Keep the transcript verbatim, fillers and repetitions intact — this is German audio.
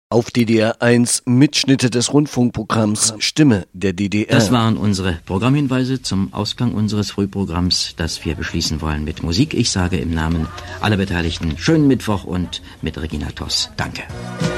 Auf D D R eins Mitschnitte des Rundfunkprogramms Stimme der D D R. Das waren unsere Programmhinweise zum Ausgang unseres Frühprogramms, das wir beschließen wollen mit Musik. Ich sage im Namen aller Beteiligten schönen Mittwoch und mit Regina Toss. Danke.